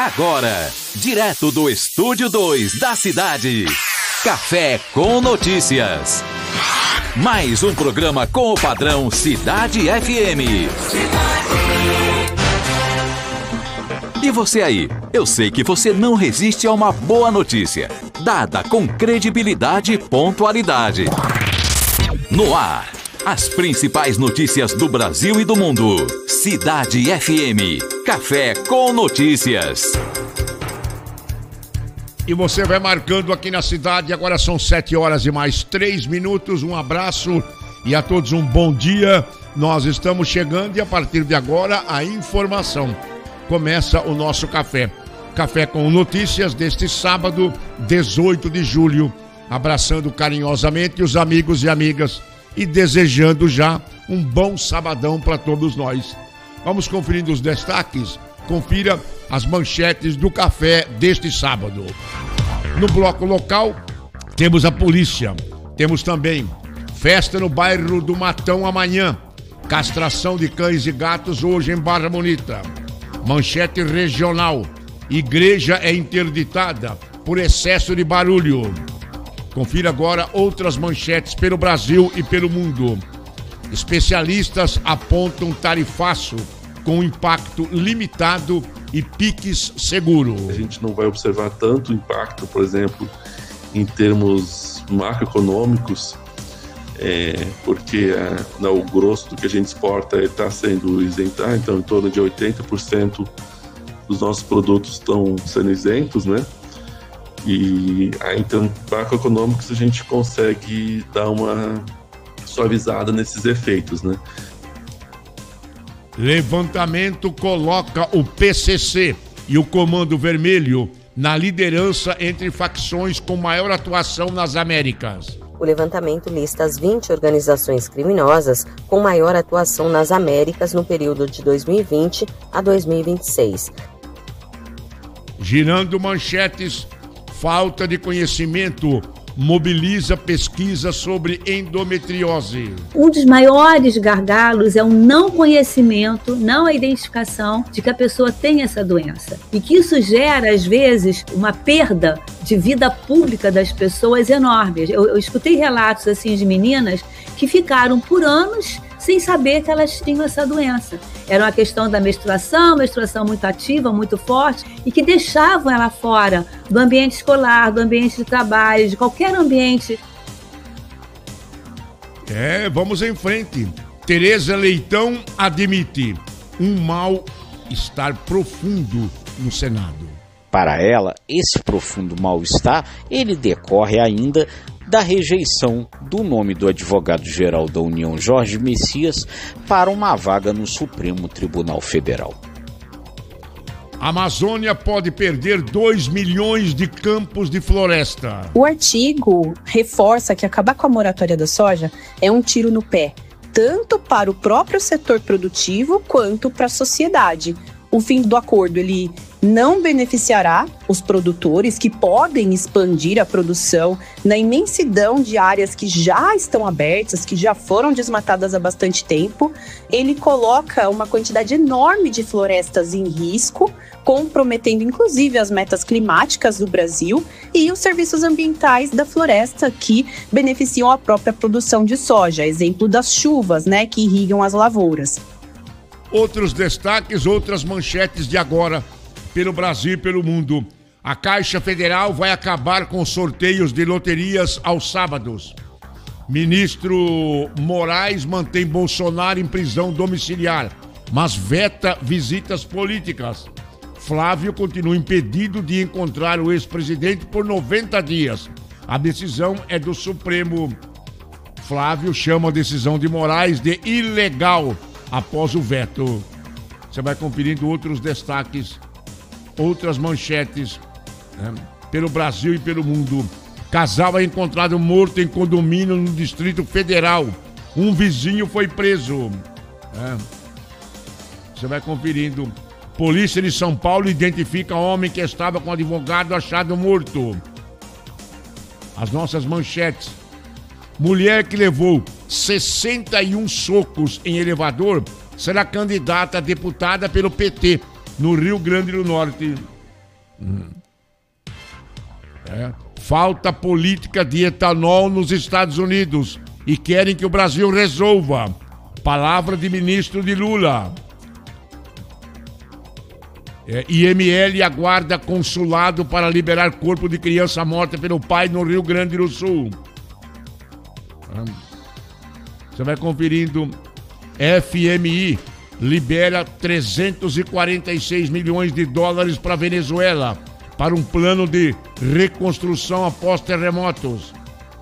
Agora, direto do Estúdio 2 da cidade, Café com Notícias. Mais um programa com o padrão Cidade FM. E você aí, eu sei que você não resiste a uma boa notícia, dada com credibilidade e pontualidade. No ar, as principais notícias do Brasil e do mundo. Cidade FM, Café com Notícias. E você vai marcando aqui na cidade, agora são 7h mais 3 minutos, um abraço e a todos um bom dia. Nós estamos chegando e a partir de agora a informação. Começa o nosso café. Café com Notícias deste sábado, 18 de julho. Abraçando carinhosamente os amigos e amigas e desejando já um bom sabadão para todos nós. Vamos conferindo os destaques. Confira as manchetes do café deste sábado. No bloco local, temos a polícia. Temos também festa no bairro do Matão amanhã. Castração de cães e gatos hoje em Barra Bonita. Manchete regional. Igreja é interditada por excesso de barulho. Confira agora outras manchetes pelo Brasil e pelo mundo. Especialistas apontam tarifaço com impacto limitado e piques seguro. A gente não vai observar tanto impacto, por exemplo, em termos macroeconômicos, porque o grosso do que a gente exporta está sendo isentado, então em torno de 80% dos nossos produtos estão sendo isentos, né? E aí, então, macroeconômicos a gente consegue dar uma suavizada nesses efeitos, né? Levantamento coloca o PCC e o Comando Vermelho na liderança entre facções com maior atuação nas Américas. O levantamento lista as 20 organizações criminosas com maior atuação nas Américas no período de 2020 a 2026. Girando manchetes, falta de conhecimento mobiliza pesquisa sobre endometriose. Um dos maiores gargalos é o não conhecimento, não a identificação de que a pessoa tem essa doença. E que isso gera, às vezes, uma perda de vida pública das pessoas enorme. Eu escutei relatos assim de meninas que ficaram por anos sem saber que elas tinham essa doença. Era uma questão da menstruação muito ativa, muito forte, e que deixavam ela fora do ambiente escolar, do ambiente de trabalho, de qualquer ambiente. Vamos em frente. Tereza Leitão admite um mal-estar profundo no Senado. Para ela, esse profundo mal-estar, ele decorre ainda da rejeição do nome do advogado-geral da União, Jorge Messias, para uma vaga no Supremo Tribunal Federal. A Amazônia pode perder 2 milhões de campos de floresta. O artigo reforça que acabar com a moratória da soja é um tiro no pé, tanto para o próprio setor produtivo quanto para a sociedade. O fim do acordo, ele não beneficiará os produtores que podem expandir a produção na imensidão de áreas que já estão abertas, que já foram desmatadas há bastante tempo. Ele coloca uma quantidade enorme de florestas em risco, comprometendo inclusive as metas climáticas do Brasil e os serviços ambientais da floresta que beneficiam a própria produção de soja, exemplo das chuvas, que irrigam as lavouras. Outros destaques, outras manchetes de agora, pelo Brasil e pelo mundo. A Caixa Federal vai acabar com sorteios de loterias aos sábados. Ministro Moraes mantém Bolsonaro em prisão domiciliar, mas veta visitas políticas. Flávio continua impedido de encontrar o ex-presidente por 90 dias. A decisão é do Supremo. Flávio chama a decisão de Moraes de ilegal após o veto. Você vai conferindo outros destaques, outras manchetes, pelo Brasil e pelo mundo. Casal é encontrado morto em condomínio no Distrito Federal. Um vizinho foi preso. Você vai conferindo. Polícia de São Paulo identifica homem que estava com advogado achado morto. As nossas manchetes. Mulher que levou 61 socos em elevador será candidata a deputada pelo PT no Rio Grande do Norte. Falta política de etanol nos Estados Unidos e querem que o Brasil resolva. Palavra de ministro de Lula. IML aguarda consulado para liberar corpo de criança morta pelo pai no Rio Grande do Sul. Você vai conferindo. FMI libera 346 milhões de dólares para a Venezuela para um plano de reconstrução após terremotos.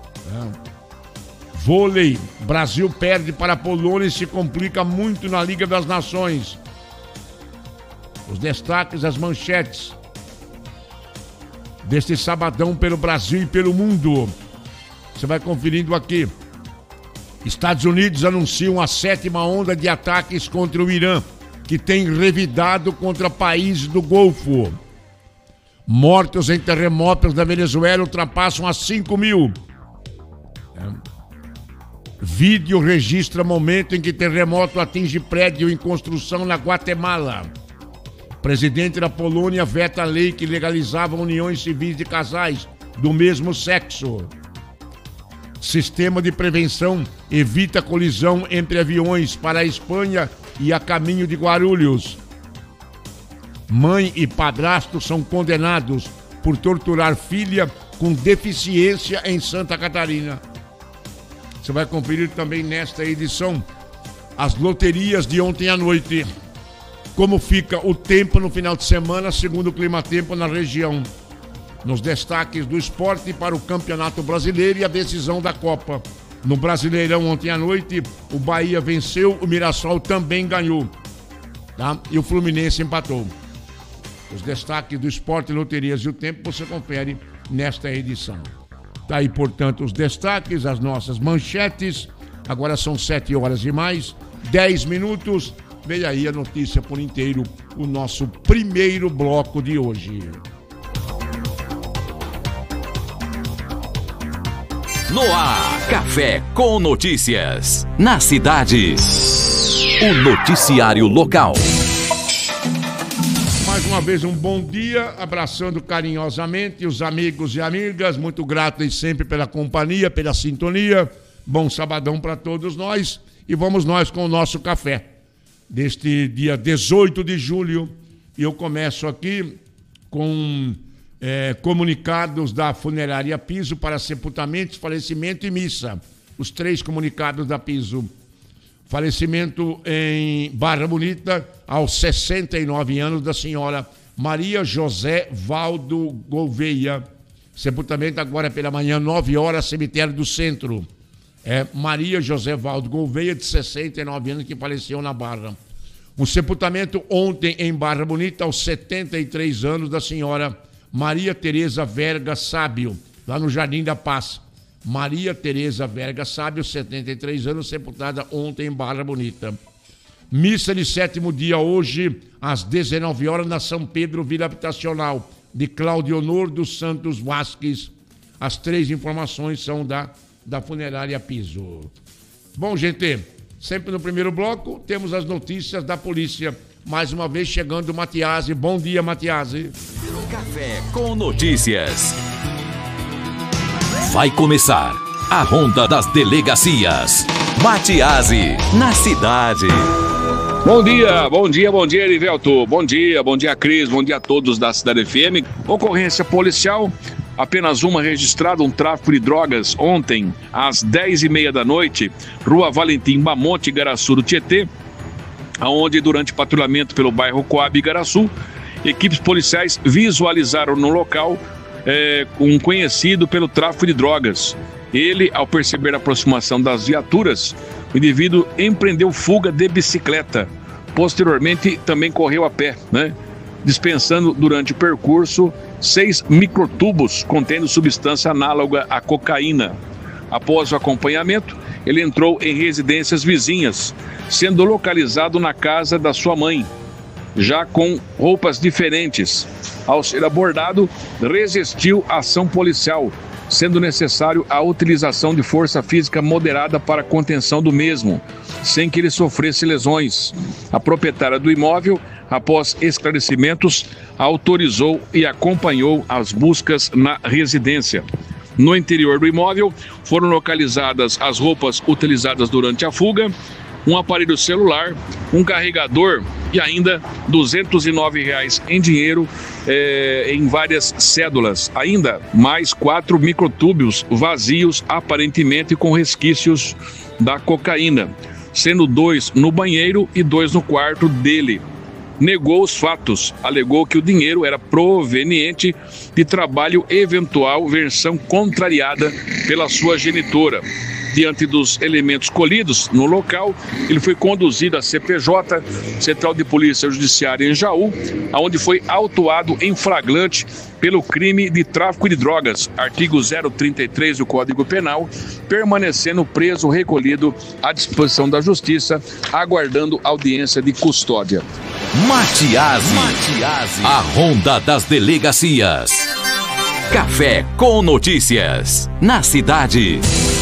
Vôlei. Brasil perde para a Polônia e se complica muito na Liga das Nações. Os destaques, as manchetes deste sabadão pelo Brasil e pelo mundo. Você vai conferindo aqui. Estados Unidos anunciam a 7ª onda de ataques contra o Irã, que tem revidado contra países do Golfo. Mortos em terremotos da Venezuela ultrapassam a 5 mil. Vídeo registra momento em que terremoto atinge prédio em construção na Guatemala. Presidente da Polônia veta a lei que legalizava uniões civis de casais do mesmo sexo. Sistema de prevenção evita colisão entre aviões para a Espanha e a caminho de Guarulhos. Mãe e padrasto são condenados por torturar filha com deficiência em Santa Catarina. Você vai conferir também nesta edição as loterias de ontem à noite. Como fica o tempo no final de semana, segundo o Climatempo na região. Nos destaques do esporte para o Campeonato Brasileiro e a decisão da Copa. No Brasileirão ontem à noite, o Bahia venceu, o Mirassol também ganhou. Tá? E o Fluminense empatou. Os destaques do esporte, loterias e o tempo você confere nesta edição. Tá aí, portanto, os destaques, as nossas manchetes. Agora são 7 horas e mais 10 minutos. Vem aí a notícia por inteiro, o nosso primeiro bloco de hoje. No ar, Café com Notícias. Na cidade, o noticiário local. Mais uma vez um bom dia, abraçando carinhosamente os amigos e amigas, muito grato e sempre pela companhia, pela sintonia. Bom sabadão para todos nós e vamos nós com o nosso café. Deste dia 18 de julho, eu começo aqui com comunicados da Funerária Piso para sepultamentos, falecimento e missa. Os 3 comunicados da Piso. Falecimento em Barra Bonita, aos 69 anos, da senhora Maria José Valdo Gouveia. Sepultamento agora pela manhã, 9 horas, cemitério do Centro. Maria José Valdo Gouveia, de 69 anos, que faleceu na Barra. Um sepultamento ontem em Barra Bonita, aos 73 anos, da senhora Maria Tereza Verga Sábio, lá no Jardim da Paz. Maria Tereza Verga Sábio, 73 anos, sepultada ontem em Barra Bonita. Missa de 7º dia hoje, às 19 horas, na São Pedro Vila Habitacional, de Claudionor dos Santos Vasques. As 3 informações são da Funerária Piso. Bom, gente, sempre no primeiro bloco temos as notícias da polícia. Mais uma vez chegando o Matiasi. Bom dia, Matiasi. Café com Notícias. Vai começar a Ronda das Delegacias. Matiasi, na cidade. Bom dia, Erivelto. Bom dia, Cris. Bom dia a todos da Cidade FM. Ocorrência policial, apenas uma registrada, um tráfico de drogas ontem, às 10h30 da noite, Rua Valentim Bamonte, Igaraçu do Tietê, onde durante patrulhamento pelo bairro Coab e Igaraçu, equipes policiais visualizaram no local um conhecido pelo tráfico de drogas. Ele, ao perceber a aproximação das viaturas, o indivíduo empreendeu fuga de bicicleta. Posteriormente, também correu a pé, dispensando durante o percurso 6 microtubos contendo substância análoga à cocaína. Após o acompanhamento, ele entrou em residências vizinhas, sendo localizado na casa da sua mãe, já com roupas diferentes. Ao ser abordado, resistiu à ação policial sendo necessário a utilização de força física moderada para a contenção do mesmo, sem que ele sofresse lesões. A proprietária do imóvel, após esclarecimentos, autorizou e acompanhou as buscas na residência. No interior do imóvel, foram localizadas as roupas utilizadas durante a fuga, um aparelho celular, um carregador e ainda R$ 209 em dinheiro, em várias cédulas. Ainda mais 4 microtúbulos vazios, aparentemente com resquícios da cocaína, sendo 2 no banheiro e 2 no quarto dele. Negou os fatos, alegou que o dinheiro era proveniente de trabalho eventual, versão contrariada pela sua genitora. Diante dos elementos colhidos no local, ele foi conduzido à CPJ, Central de Polícia Judiciária em Jaú, onde foi autuado em flagrante pelo crime de tráfico de drogas, artigo 033 do Código Penal, permanecendo preso, recolhido à disposição da Justiça, aguardando audiência de custódia. Matiasi, a ronda das delegacias. Café com notícias, na cidade.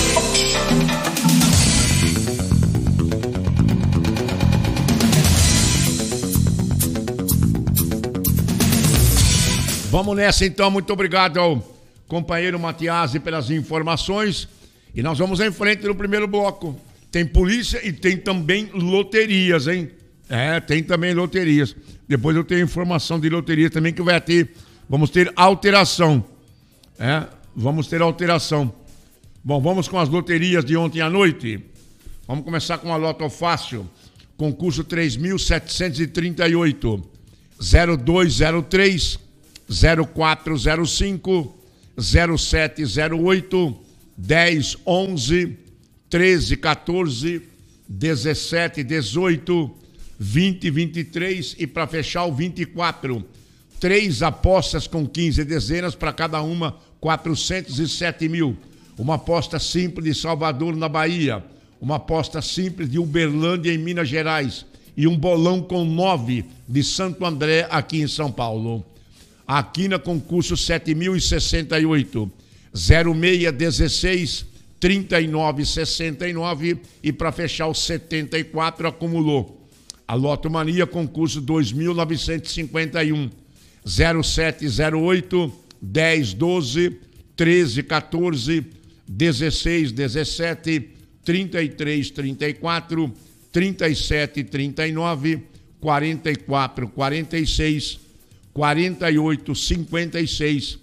Vamos nessa então, muito obrigado ao companheiro Matiasi pelas informações. E nós vamos em frente no primeiro bloco. Tem polícia e tem também loterias, hein? Tem também loterias. Depois eu tenho informação de loterias também que vai ter. Vamos ter alteração. Vamos ter alteração. Bom, vamos com as loterias de ontem à noite. Vamos começar com a Loto Fácil. Concurso 3.738. 0203 0405 0708 1011 1314 1718 2023 e para fechar o 24. 3 apostas com 15 dezenas, para cada uma 407 mil. Uma aposta simples de Salvador, na Bahia. Uma aposta simples de Uberlândia, em Minas Gerais. E um bolão com 9 de Santo André, aqui em São Paulo. Aqui na concurso 7.068, 0616 3969 e para fechar o 74 acumulou. A Loto Mania, concurso 2.951, 0708 1012 1314 1617 3334 3739 4446 4856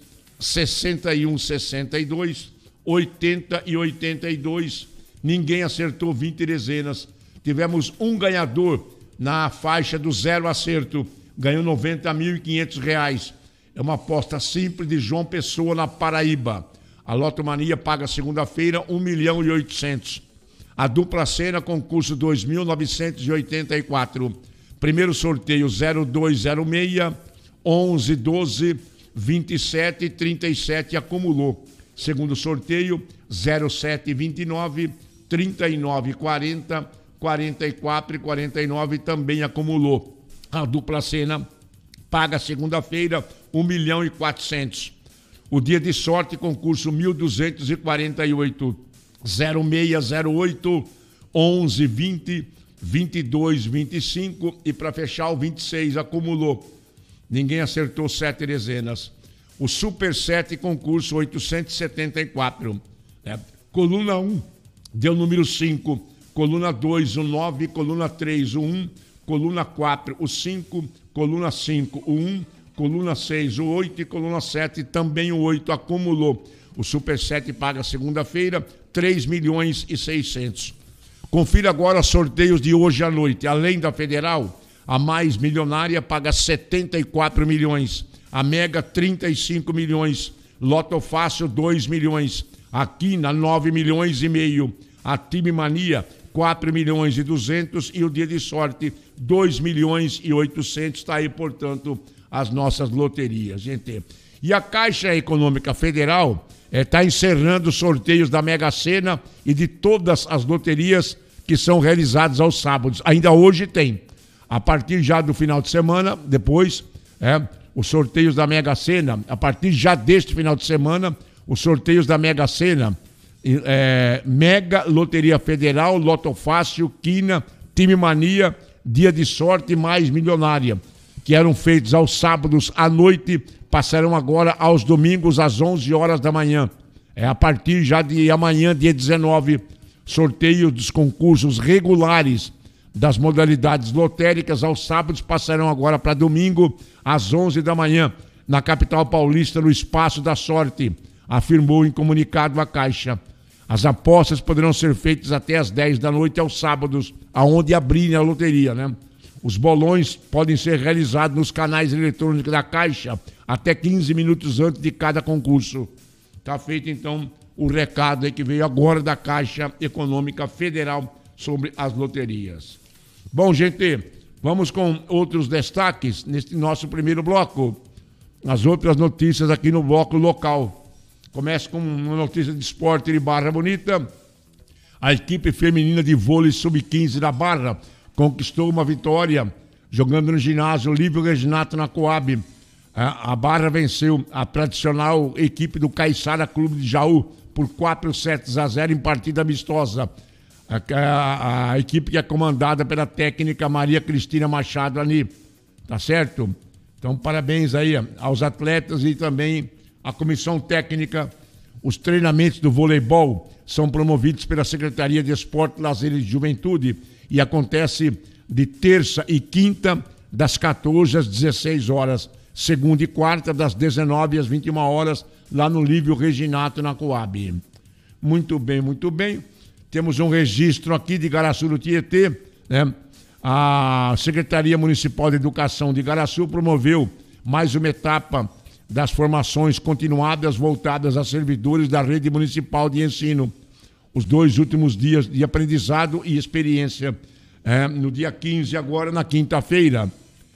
6162 80 e 82. Ninguém acertou 20 dezenas. Tivemos um ganhador na faixa do 0 acerto. Ganhou R$90.500. É uma aposta simples de João Pessoa, na Paraíba. A Loto Mania paga segunda-feira R$1.800.000. A dupla cena, concurso 2.984. Primeiro sorteio 0206 11 12 27 37 acumulou. Segundo sorteio 0729 39 40 44 e 49 também acumulou. A dupla cena paga segunda-feira R$1.400.000. O dia de sorte, concurso 1248 0608 11 20 22 25 e para fechar o 26 acumulou. Ninguém acertou 7 dezenas. O Super 7, concurso 874. Coluna 1 deu número 5. Coluna 2, o 9. Coluna 3, o 1. Coluna 4, o 5. Coluna 5, o 1. Coluna 6, o 8. E coluna 7, também o 8. Acumulou. O Super 7 paga segunda-feira R$3.600.000. Confira agora os sorteios de hoje à noite. Além da Federal, a Mais Milionária paga 74 milhões. A Mega, 35 milhões. Loto Fácil, 2 milhões. A Quina, 9 milhões e meio. A Time Mania, 4 milhões e 200. E o Dia de Sorte, 2 milhões e 800. Está aí, portanto, as nossas loterias, gente. E a Caixa Econômica Federal está encerrando os sorteios da Mega Sena e de todas as loterias que são realizadas aos sábados. Ainda hoje tem. A partir já do final de semana, depois, os sorteios da Mega Sena, a partir já deste final de semana, os sorteios da Mega Sena, Mega Loteria Federal, Loto Fácil, Quina, Time Mania, Dia de Sorte mais Milionária, que eram feitos aos sábados à noite, passarão agora aos domingos às 11 horas da manhã. A partir já de amanhã, dia 19, sorteio dos concursos regulares das modalidades lotéricas aos sábados passarão agora para domingo às 11 da manhã, na capital paulista, no Espaço da Sorte, afirmou em comunicado a Caixa. As apostas poderão ser feitas até às 10 da noite aos sábados, aonde abrirem a loteria, né? Os bolões podem ser realizados nos canais eletrônicos da Caixa até 15 minutos antes de cada concurso. Está feito, então, o recado aí que veio agora da Caixa Econômica Federal sobre as loterias. Bom, gente, vamos com outros destaques neste nosso primeiro bloco. As outras notícias aqui no bloco local. Começa com uma notícia de esporte de Barra Bonita. A equipe feminina de vôlei sub-15 da Barra conquistou uma vitória jogando no ginásio Lívio Reginato na Coab. A Barra venceu a tradicional equipe do Caiçara Clube de Jaú por 4-0 em partida amistosa. A equipe que é comandada pela técnica Maria Cristina Machado Ani. Tá certo? Então, parabéns aí aos atletas e também à comissão técnica. Os treinamentos do voleibol são promovidos pela Secretaria de Esporte, Lazer e Juventude e acontece de terça e quinta, das 14 às 16 horas, segunda e quarta, das 19 às 21 horas, lá no Lívio Reginato, na Coab. Muito bem, muito bem. Temos um registro aqui de Igaraçu do Tietê, né? A Secretaria Municipal de Educação de Igaraçu promoveu mais uma etapa das formações continuadas voltadas a servidores da rede municipal de ensino. Os 2 últimos dias de aprendizado e experiência. No dia 15, agora na quinta-feira,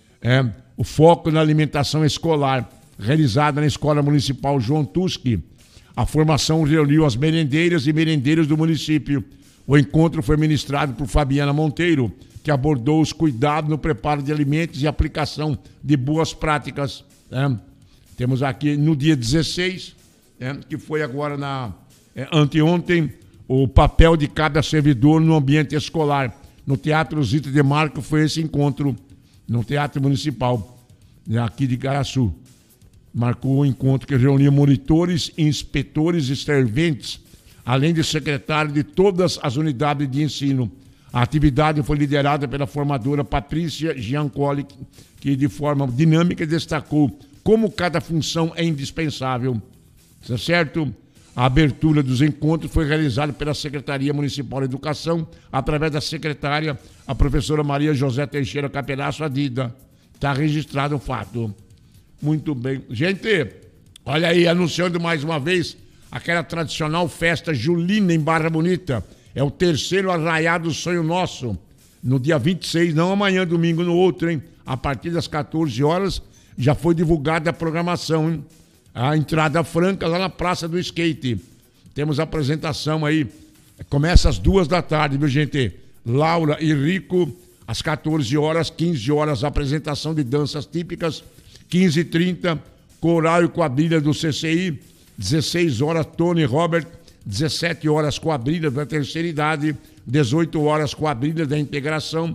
o foco na alimentação escolar, realizada na Escola Municipal João Tusque. A formação reuniu as merendeiras e merendeiros do município. O encontro foi ministrado por Fabiana Monteiro, que abordou os cuidados no preparo de alimentos e aplicação de boas práticas. Temos aqui no dia 16, que foi agora anteontem, o papel de cada servidor no ambiente escolar. No Teatro Zita de Marco foi esse encontro, no Teatro Municipal, aqui de Igaraçu. Marcou um encontro que reunia monitores, inspetores e serventes, além de secretário de todas as unidades de ensino. A atividade foi liderada pela formadora Patrícia Giancoli, que de forma dinâmica destacou como cada função é indispensável. Certo? A abertura dos encontros foi realizada pela Secretaria Municipal de Educação, através da secretária, a professora Maria José Teixeira Capelaço Adida. Está registrado o fato. Muito bem. Gente, olha aí, anunciando mais uma vez aquela tradicional festa julina em Barra Bonita. É o terceiro Arraiado Sonho Nosso. No dia 26, não amanhã, domingo, no outro, hein? A partir das 14 horas, já foi divulgada a programação, hein? A entrada franca lá na Praça do Skate. Temos a apresentação aí. Começa às 2 da tarde, viu, gente? Laura e Rico, às 14 horas, 15 horas, apresentação de danças típicas. 15h30, coral e quadrilha do CCI. 16 horas, Tony e Robert. 17 horas, quadrilha da terceira idade. 18 horas, quadrilha da integração.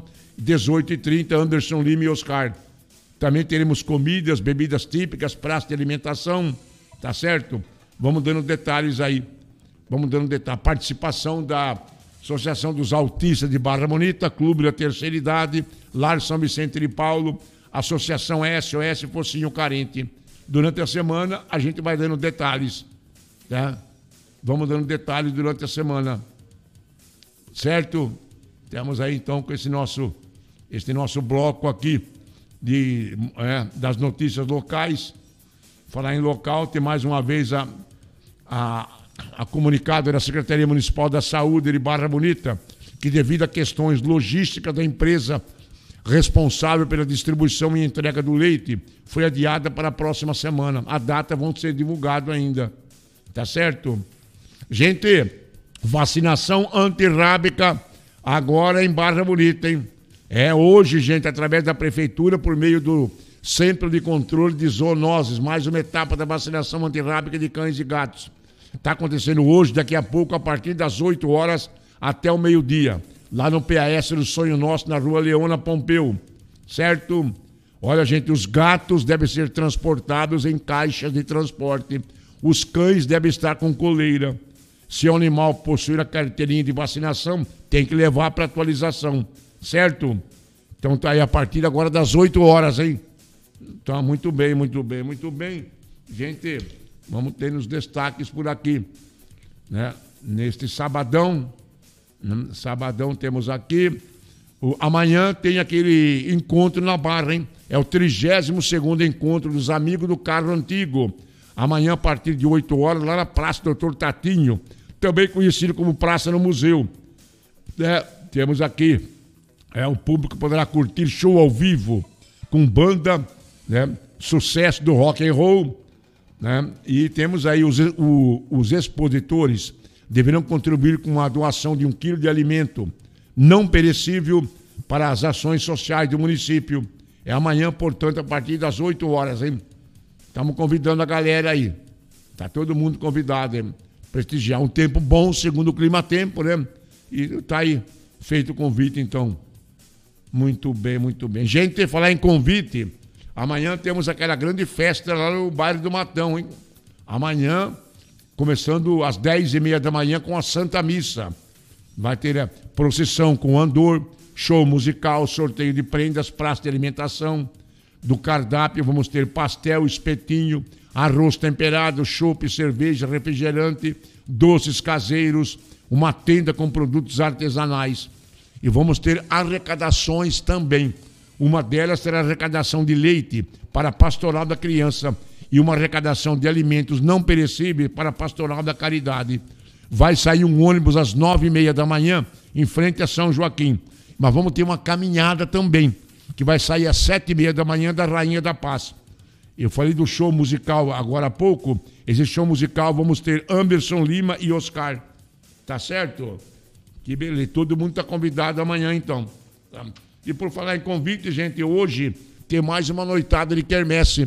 18h30, Anderson Lima e Oscar. Também teremos comidas, bebidas típicas, praça de alimentação, tá certo? Vamos dando detalhes aí. Vamos dando detalhes. Participação da Associação dos Autistas de Barra Bonita, Clube da Terceira Idade, Lar São Vicente de Paulo, Associação SOS Focinho Carente. Durante a semana, a gente vai dando detalhes, tá? Vamos dando detalhes durante a semana. Certo? Temos aí, então, com este nosso bloco aqui das notícias locais. Falar em local, tem mais uma vez a comunicado da Secretaria Municipal da Saúde de Barra Bonita, que devido a questões logísticas da empresa responsável pela distribuição e entrega do leite, foi adiada para a próxima semana. A data vão ser divulgada ainda. Tá certo? Gente, vacinação antirrábica agora em Barra Bonita, hein? Hoje, gente, através da Prefeitura, por meio do Centro de Controle de Zoonoses, mais uma etapa da vacinação antirrábica de cães e gatos. Está acontecendo hoje, daqui a pouco, a partir das 8 horas até o meio-dia. Lá no PAS do Sonho Nosso, na Rua Leona Pompeu. Certo? Olha, gente, os gatos devem ser transportados em caixas de transporte. Os cães devem estar com coleira. Se o animal possuir a carteirinha de vacinação, tem que levar para atualização. Certo? Então tá aí a partir agora das 8 horas, hein? Tá muito bem, muito bem, muito bem. Gente, vamos ter nos destaques por aqui, né? Neste sabadão, temos aqui, amanhã tem aquele encontro na Barra, hein? É o 32º encontro dos amigos do carro antigo. Amanhã, a partir de 8 horas, lá na Praça Doutor Tatinho, também conhecido como Praça no Museu. Temos aqui, o público poderá curtir show ao vivo, com banda, né? Sucesso do rock and roll, né? E temos aí os expositores deverão contribuir com a doação de 1 quilo de alimento não perecível para as ações sociais do município. É amanhã, portanto, a partir das 8 horas, hein? Estamos convidando a galera aí. Tá todo mundo convidado, hein? Prestigiar um tempo bom, segundo o clima-tempo, né? E tá aí, feito o convite, então. Muito bem, muito bem. Gente, falar em convite, amanhã temos aquela grande festa lá no bairro do Matão, hein? Amanhã, começando às 10h30 da manhã com a Santa Missa. Vai ter a procissão com andor, show musical, sorteio de prendas, praça de alimentação. Do cardápio vamos ter pastel, espetinho, arroz temperado, chopp, cerveja, refrigerante, doces caseiros, uma tenda com produtos artesanais. E vamos ter arrecadações também. Uma delas será a arrecadação de leite para a Pastoral da Criança e uma arrecadação de alimentos não perecíveis para a Pastoral da Caridade. Vai sair um ônibus às 9h30 da manhã, em frente a São Joaquim. Mas vamos ter uma caminhada também, que vai sair às 7h30 da manhã da Rainha da Paz. Eu falei do show musical agora há pouco. Esse show musical vamos ter Anderson Lima e Oscar. Tá certo? Que beleza. Todo mundo está convidado amanhã, então. E por falar em convite, gente, hoje tem mais uma noitada de quermesse.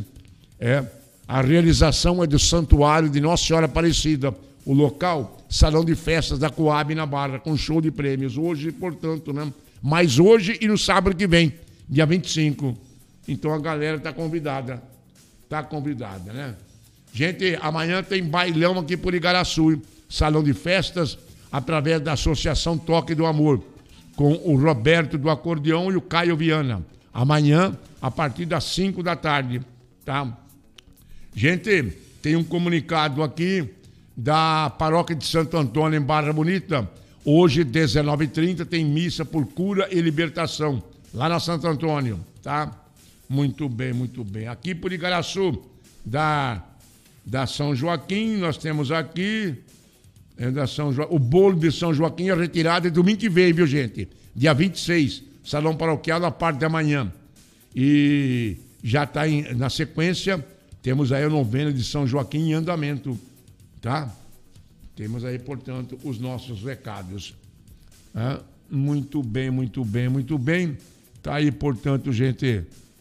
A realização é do Santuário de Nossa Senhora Aparecida. O local, Salão de Festas da Coab na Barra, com show de prêmios. Hoje, portanto, né? Mas hoje e no sábado que vem, dia 25. Então a galera está convidada. Está convidada, né? Gente, amanhã tem bailão aqui por Igaraçu. Salão de Festas, através da Associação Toque do Amor, com o Roberto do Acordeão e o Caio Viana. Amanhã, a partir das 5 da tarde, tá? Gente, tem um comunicado aqui da Paróquia de Santo Antônio, em Barra Bonita. Hoje, 19h30, tem missa por cura e libertação, lá na Santo Antônio, tá? Muito bem, muito bem. Aqui por Igaraçu, da São Joaquim, nós temos aqui... o bolo de São Joaquim é retirado domingo que vem, viu, gente? Dia 26, Salão Paroquial, na parte da manhã. E já está na sequência, temos aí a novena de São Joaquim em andamento, tá? Temos aí, portanto, os nossos recados. Muito bem, muito bem, muito bem. Tá aí, portanto, gente,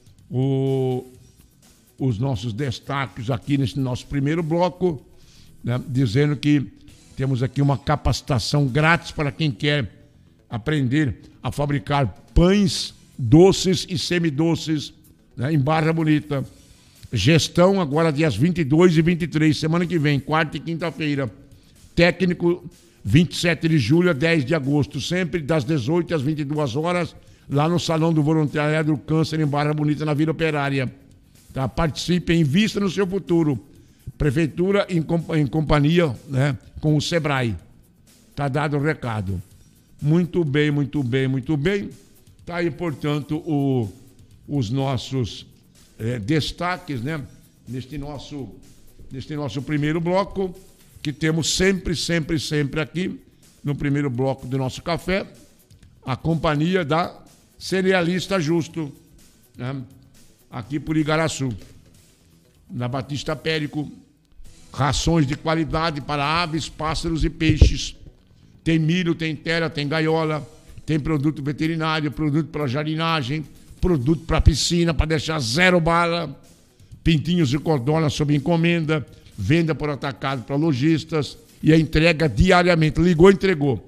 os nossos destaques aqui nesse nosso primeiro bloco, né? Dizendo que temos aqui uma capacitação grátis para quem quer aprender a fabricar pães, doces e semidoces, né, em Barra Bonita. Gestão agora dias 22 e 23, semana que vem, quarta e quinta-feira. Técnico 27 de julho a 10 de agosto, sempre das 18 às 22 horas, lá no Salão do Voluntariado do Câncer, em Barra Bonita, na Vila Operária. Tá? Participe, invista no seu futuro. Prefeitura em companhia, né, com o Sebrae. Está dado o recado. Muito bem, muito bem, muito bem. Está aí, portanto, os nossos destaques, né, neste nosso primeiro bloco, que temos sempre, sempre, sempre aqui, no primeiro bloco do nosso café, a companhia da Cerealista Justo, né, aqui por Igaraçu, na Batista Périco. Rações de qualidade para aves, pássaros e peixes. Tem milho, tem terra, tem gaiola, tem produto veterinário, produto para jardinagem, produto para piscina, para deixar 0 bala, pintinhos e cordona sob encomenda, venda por atacado para lojistas e a entrega diariamente. Ligou, entregou.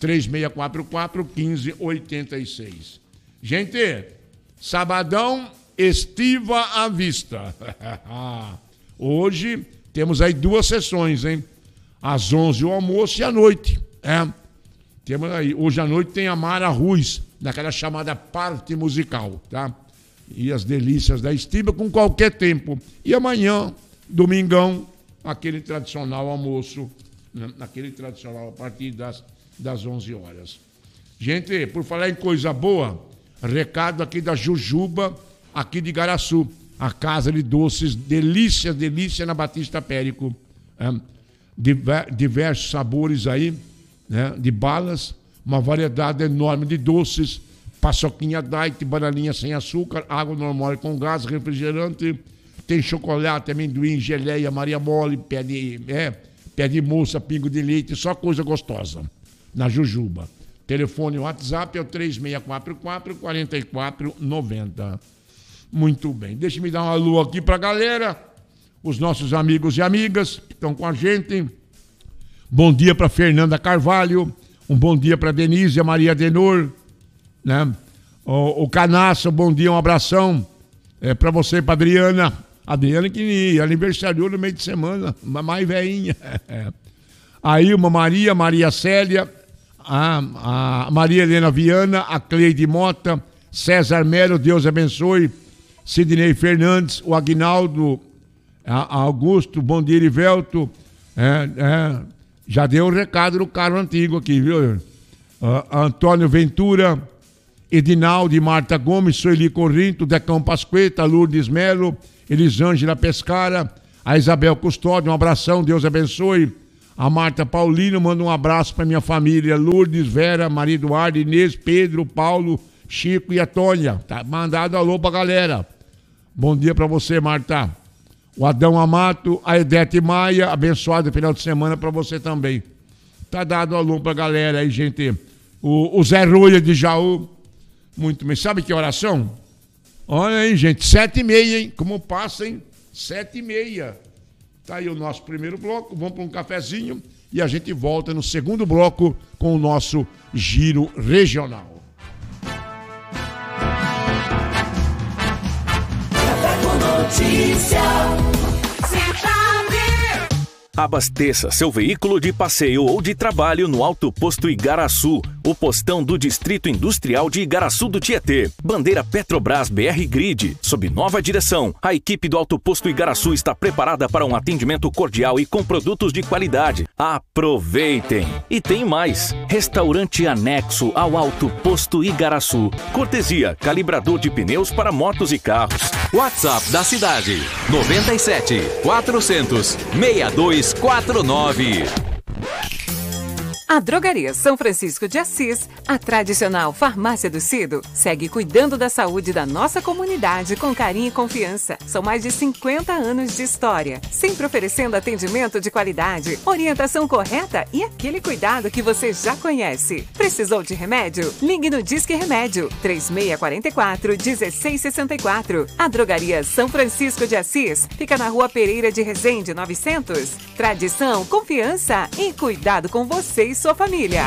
3644-1586. Gente, sabadão, estiva à vista. Hoje temos aí 2 sessões, hein? Às 11 o almoço e à noite. Temos aí. Hoje à noite tem a Mara Ruiz, naquela chamada parte musical, tá? E as delícias da estiva com qualquer tempo. E amanhã, domingão, aquele tradicional almoço, né? Aquele tradicional a partir das 11 horas. Gente, por falar em coisa boa, recado aqui da Jujuba, aqui de Igaraçu, a casa de doces, delícia na Batista Périco. Diversos sabores aí, né, de balas, uma variedade enorme de doces, paçoquinha diet, bananinha sem açúcar, água normal com gás, refrigerante, tem chocolate, amendoim, geleia, Maria Mole, pé de moça, pingo de leite, só coisa gostosa, na Jujuba. Telefone WhatsApp é o 3644-4490. Muito bem, deixa-me dar um alô aqui pra galera, os nossos amigos e amigas que estão com a gente. Bom dia para Fernanda Carvalho, um bom dia para Denise e a Maria Denor, né? O Canaço, bom dia, um abração para você e para Adriana. Adriana que aniversariou no meio de semana, uma mais velhinha. Aí uma Maria Célia, a Maria Helena Viana, a Cleide Mota, César Melo, Deus abençoe, Sidney Fernandes, o Aguinaldo, Augusto, bom dia, Erivelto, já deu o recado do carro antigo aqui, viu? Antônio Ventura, Edinaldo, Marta Gomes, Sueli Corrinto, Decão Pasqueta, Lourdes Melo, Elisângela Pescara, a Isabel Custódio, um abração, Deus abençoe. A Marta Paulino, manda um abraço para minha família, Lourdes, Vera, Maria Eduardo, Inês, Pedro, Paulo, Chico e a Tônia. Tá mandado alô pra galera. Bom dia para você, Marta. O Adão Amato, a Edete Maia, abençoado final de semana para você também. Tá dado alô pra galera aí, gente. O Zé Rolha de Jaú, muito bem. Sabe que oração? Olha aí, gente, 7h30, hein? Como passa, hein? 7h30. Tá aí o nosso primeiro bloco, vamos para um cafezinho e a gente volta no segundo bloco com o nosso Giro Regional. Abasteça seu veículo de passeio ou de trabalho no Alto Posto Igaraçu, o postão do Distrito Industrial de Igaraçu do Tietê. Bandeira Petrobras BR Grid. Sob nova direção, a equipe do Alto Posto Igaraçu está preparada para um atendimento cordial e com produtos de qualidade. Aproveitem! E tem mais. Restaurante anexo ao Alto Posto Igaraçu. Cortesia, calibrador de pneus para motos e carros. WhatsApp da cidade, 97 400 6249. A Drogaria São Francisco de Assis, a tradicional farmácia do Cido, segue cuidando da saúde da nossa comunidade com carinho e confiança. São mais de 50 anos de história, sempre oferecendo atendimento de qualidade, orientação correta e aquele cuidado que você já conhece. Precisou de remédio? Ligue no Disque Remédio, 3644-1664. A Drogaria São Francisco de Assis fica na Rua Pereira de Resende, 900. Tradição, confiança e cuidado com você e sua família.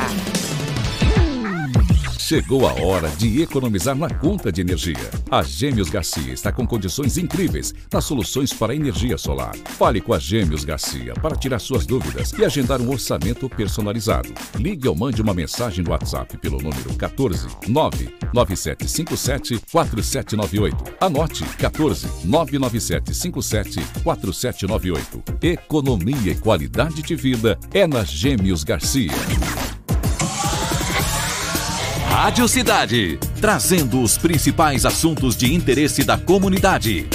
Chegou a hora de economizar na conta de energia. A Gêmeos Garcia está com condições incríveis nas soluções para energia solar. Fale com a Gêmeos Garcia para tirar suas dúvidas e agendar um orçamento personalizado. Ligue ou mande uma mensagem no WhatsApp pelo número 14 99757 4798. Anote 14 99757 4798. Economia e qualidade de vida é na Gêmeos Garcia. Rádio Cidade, trazendo os principais assuntos de interesse da comunidade.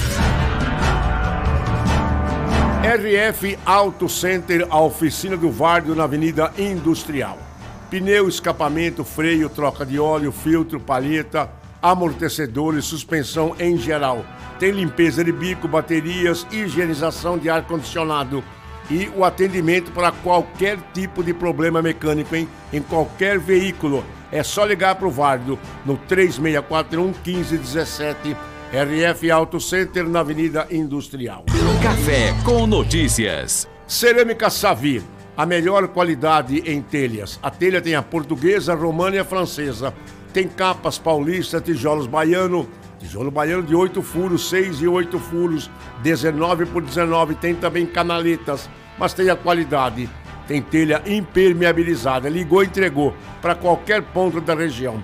RF Auto Center, a oficina do Vardo na Avenida Industrial. Pneu, escapamento, freio, troca de óleo, filtro, palheta, amortecedores, suspensão em geral. Tem limpeza de bico, baterias, higienização de ar-condicionado e o atendimento para qualquer tipo de problema mecânico em qualquer veículo. É só ligar para o Vardo no 3641-1517. RF Auto Center na Avenida Industrial. Café com notícias. Cerâmica Savi, a melhor qualidade em telhas. A telha tem a portuguesa, a romana e a francesa. Tem capas paulista, tijolos baiano, tijolo baiano de 8 furos, 6 e 8 furos, 19 por 19. Tem também canaletas, mas tem a qualidade. Tem telha impermeabilizada. Ligou e entregou para qualquer ponto da região.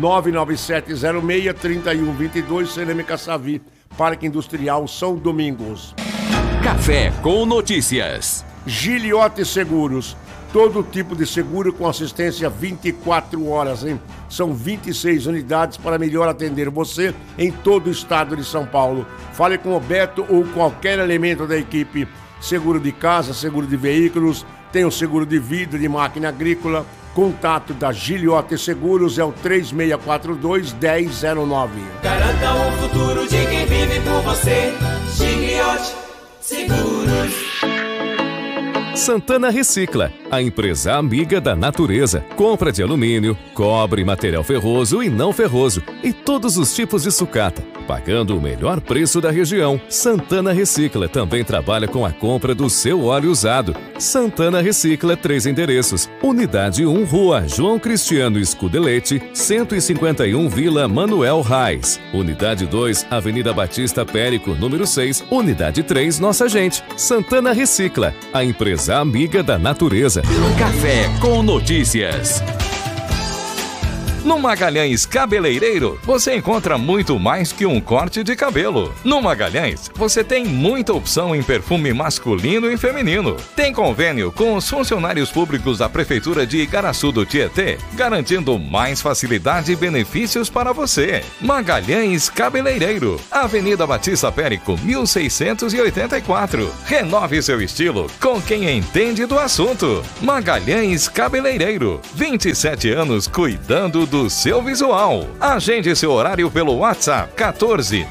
99706-3122, Cerâmica Savi, Parque Industrial São Domingos. Café com notícias. Giliote Seguros. Todo tipo de seguro com assistência 24 horas, hein? São 26 unidades para melhor atender você em todo o estado de São Paulo. Fale com o Beto ou qualquer elemento da equipe. Seguro de casa, seguro de veículos, tem o seguro de vida, de máquina agrícola. Contato da Giliote Seguros é o 3642-1009. Garanta o futuro de quem vive por você. Giliote Seguros. Santana Recicla, a empresa amiga da natureza. Compra de alumínio, cobre, material ferroso e não ferroso e todos os tipos de sucata, pagando o melhor preço da região. Santana Recicla também trabalha com a compra do seu óleo usado. Santana Recicla, 3 endereços. Unidade 1, Rua João Cristiano Scudelete, 151 Vila Manuel Reis. Unidade 2, Avenida Batista Périco, número 6. Unidade 3, Nossa Gente. Santana Recicla, a empresa amiga da natureza. Café com notícias. No Magalhães Cabeleireiro, você encontra muito mais que um corte de cabelo. No Magalhães, você tem muita opção em perfume masculino e feminino. Tem convênio com os funcionários públicos da Prefeitura de Igaraçu do Tietê, garantindo mais facilidade e benefícios para você. Magalhães Cabeleireiro, Avenida Batista Périco, 1684. Renove seu estilo com quem entende do assunto. Magalhães Cabeleireiro, 27 anos cuidando do seu visual. Agende seu horário pelo WhatsApp 14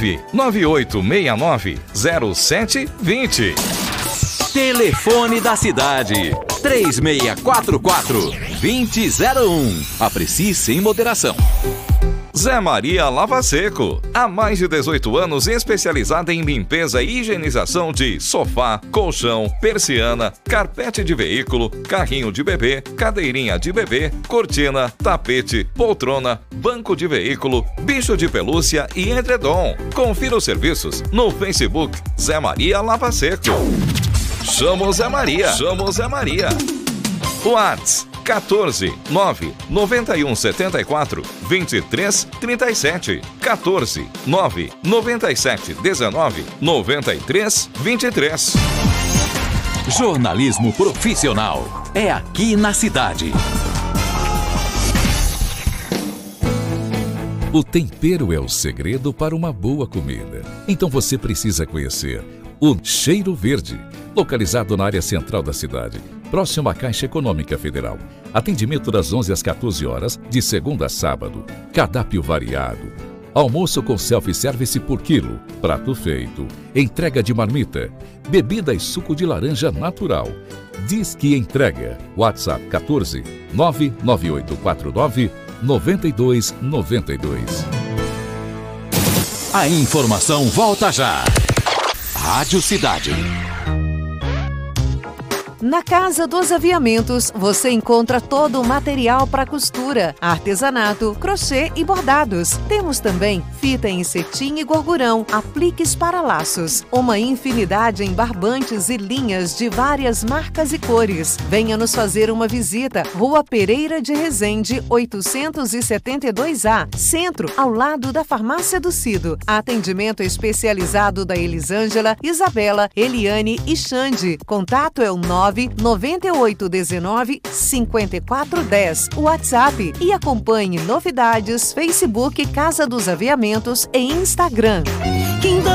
99869 0720. Telefone da cidade 3644-2001. Aprecie sem moderação. Zé Maria Lava Seco, há mais de 18 anos especializada em limpeza e higienização de sofá, colchão, persiana, carpete de veículo, carrinho de bebê, cadeirinha de bebê, cortina, tapete, poltrona, banco de veículo, bicho de pelúcia e edredom. Confira os serviços no Facebook Zé Maria Lava Seco. Chama o Zé Maria. Chama o Zé Maria. WhatsApp 14 9 91 74 23 37. 14 9 97 19 93 23. Jornalismo profissional é aqui na cidade. O tempero é o segredo para uma boa comida. Então você precisa conhecer o Cheiro Verde, localizado na área central da cidade, próximo à Caixa Econômica Federal. Atendimento das 11 às 14 horas, de segunda a sábado. Cardápio variado. Almoço com self-service por quilo. Prato feito. Entrega de marmita. Bebida e suco de laranja natural. Diz que entrega. WhatsApp 14 99849 9292. A informação volta já. Rádio Cidade. Na Casa dos Aviamentos, você encontra todo o material para costura, artesanato, crochê e bordados. Temos também fita em cetim e gorgurão, apliques para laços, uma infinidade em barbantes e linhas de várias marcas e cores. Venha nos fazer uma visita. Rua Pereira de Resende, 872A, Centro, ao lado da Farmácia do Cido. Atendimento especializado da Elisângela, Isabela, Eliane e Xande. Contato é o 99819 5410, WhatsApp, e acompanhe novidades, Facebook Casa dos Aviamentos e Instagram.